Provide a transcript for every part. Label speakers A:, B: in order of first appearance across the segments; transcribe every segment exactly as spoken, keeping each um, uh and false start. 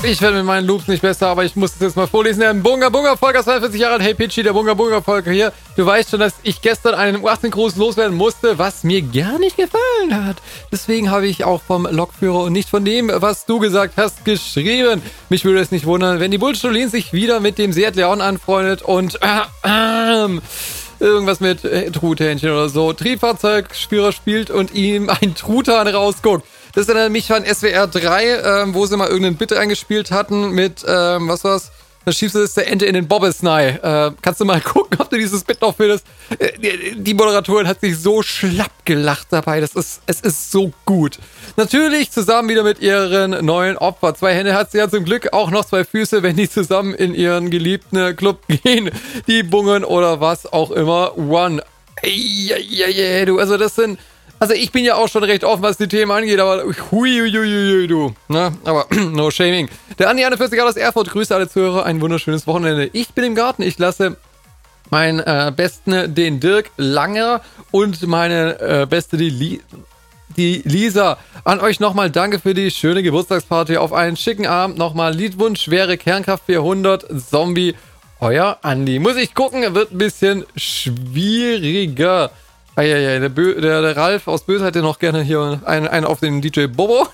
A: Ich werde mit meinen Loops nicht besser, aber ich muss es jetzt mal vorlesen. Der Bunga Bunga Volker, zweiundvierzig Jahre alt. Hey Pitchy, der Bunga Bunga Volker hier. Du weißt schon, dass ich gestern einen U achtzehn Gruß loswerden musste, was mir gar nicht gefallen hat. Deswegen habe ich auch vom Lokführer und nicht von dem, was du gesagt hast, geschrieben. Mich würde es nicht wundern, wenn die Bullstolin sich wieder mit dem Seat Leon anfreundet und äh, äh, irgendwas mit äh, Truthähnchen oder so. Triebfahrzeugführer spielt und ihm ein Truthahn rausguckt. Das erinnert mich an S W R drei, ähm, wo sie mal irgendeinen Bit eingespielt hatten mit, ähm, was war's? Da schiebst du das der Ente in den Bobbesnei. Äh, kannst du mal gucken, ob du dieses Bit noch findest. Äh, die, die Moderatorin hat sich so schlapp gelacht dabei. Das ist, es ist so gut. Natürlich zusammen wieder mit ihren neuen Opfer. Zwei Hände hat sie ja zum Glück, auch noch zwei Füße, wenn die zusammen in ihren geliebten Club gehen. Die Bungen oder was auch immer. One. Ey, ey, ey, ey, du, also das sind... Also ich bin ja auch schon recht offen, was die Themen angeht, aber hui, hui, hui, hui, du. Na, aber no shaming. Der Andi einundvierzig Jahre aus Erfurt, grüße alle Zuhörer, ein wunderschönes Wochenende. Ich bin im Garten, ich lasse meinen äh, Besten, den Dirk Langer und meine äh, Beste, die, Li die Lisa. An euch nochmal danke für die schöne Geburtstagsparty. Auf einen schicken Abend nochmal Liedwunsch, schwere Kernkraft vierhundert, Zombie. Euer Andi. Muss ich gucken, wird ein bisschen schwieriger. Eieiei, der, Bö der, der Ralf aus Böse hätte noch gerne hier einen, einen auf den D J Bobo.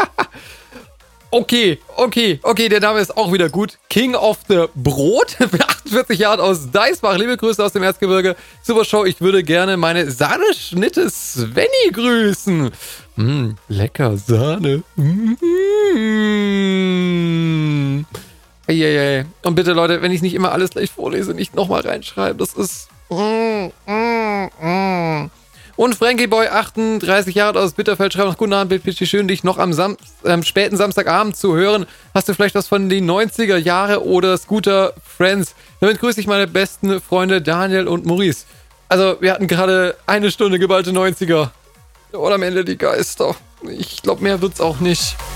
A: okay, okay, okay, der Name ist auch wieder gut. King of the Brot, achtundvierzig Jahre aus Deisbach. Liebe Grüße aus dem Erzgebirge. Super Show, ich würde gerne meine Sahneschnitte Svenny grüßen. Mm, lecker Sahne. Mm. Eieiei. Und bitte Leute, wenn ich nicht immer alles gleich vorlese, nicht nochmal reinschreiben. Das ist... Mm, mm, mm. Und Frankie Boy, achtunddreißig Jahre aus Bitterfeld, schreibt noch: Guten Abend, Bitch, schön, dich noch am Sam ähm, späten Samstagabend zu hören. Hast du vielleicht was von den neunziger Jahre oder Scooter Friends? Damit grüße ich meine besten Freunde Daniel und Maurice. Also, wir hatten gerade eine Stunde geballte neunziger. Oder am Ende die Geister. Ich glaube, mehr wird's auch nicht.